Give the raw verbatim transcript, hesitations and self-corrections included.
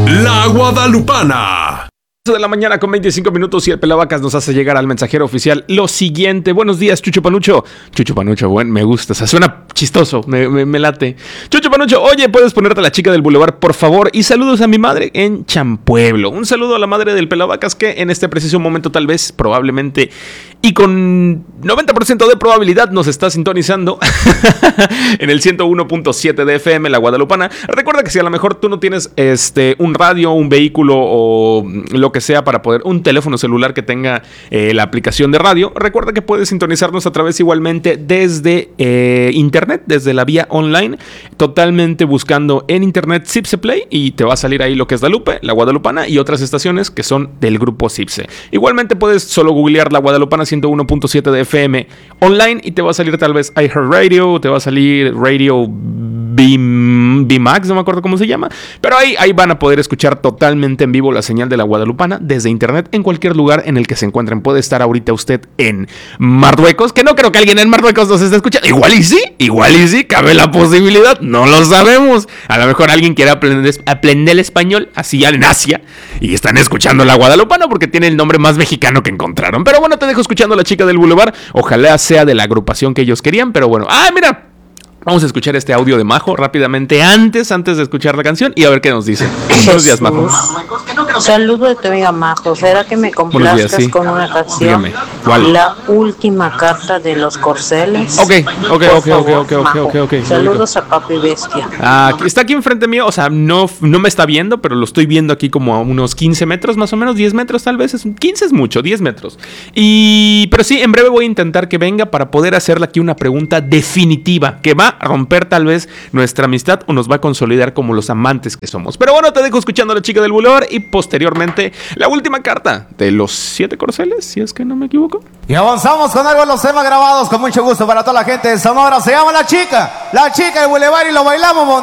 La Guadalupana. De la mañana con veinticinco minutos y el Pelavacas nos hace llegar al mensajero oficial lo siguiente. Buenos días, Chucho Panucho. Chucho Panucho, bueno, me gusta, o sea, suena chistoso, me, me, me late. Chucho Panucho, oye, ¿puedes ponerte a la chica del Boulevard, por favor? Y saludos a mi madre en Champueblo. Un saludo a la madre del Pelavacas que en este preciso momento tal vez, probablemente, y con noventa por ciento de probabilidad nos está sintonizando en el ciento uno punto siete de F M, La Guadalupana. Recuerda que si a lo mejor tú no tienes este, un radio, un vehículo o lo que sea para poder, un teléfono celular que tenga eh, la aplicación de radio, recuerda que puedes sintonizarnos a través igualmente desde eh, internet, desde la vía online, totalmente buscando en internet Cipse Play y te va a salir ahí lo que es La Lupe, La Guadalupana y otras estaciones que son del grupo Cipse. Igualmente puedes solo googlear La Guadalupana ciento uno punto siete de F M online y te va a salir tal vez iHeartRadio, te va a salir Radio B, B-Max, no me acuerdo cómo se llama, pero ahí, ahí van a poder escuchar totalmente en vivo la señal de La Guadalupana desde internet en cualquier lugar en el que se encuentren. Puede estar ahorita usted en Marruecos, que no creo que alguien en Marruecos nos esté escuchando. Igual y sí, igual y sí, cabe la posibilidad, no lo sabemos. A lo mejor alguien quiere aprender, aprender el español así en Asia y están escuchando La Guadalupana porque tiene el nombre más mexicano que encontraron. Pero bueno, te dejo escuchando a la chica del Boulevard. Ojalá sea de la agrupación que ellos querían, pero bueno. ¡Ah, mira! Vamos a escuchar este audio de Majo rápidamente antes, antes de escuchar la canción y a ver qué nos dice. Buenos días, Majo. Saludos de tu amiga Majo. ¿Será que me complazcas días, sí. con una canción? Dígame, ¿cuál? La última carta de los corceles. Ok, ok, ok, ok, ok, ok, ok, ok. Saludos a Papi Bestia. Ah, está aquí enfrente mío, o sea, no, no me está viendo, pero lo estoy viendo aquí como a unos quince metros, más o menos, diez metros tal vez. quince es mucho, diez metros. Y, pero sí, en breve voy a intentar que venga para poder hacerle aquí una pregunta definitiva que va a romper tal vez nuestra amistad o nos va a consolidar como los amantes que somos. Pero bueno, te dejo escuchando a la chica del Boulevard y posteriormente la última carta de los siete corceles, si es que no me equivoco. Y avanzamos con algo de los temas grabados con mucho gusto para toda la gente de Sonora. Se llama La Chica, La Chica del Boulevard y lo bailamos bonito.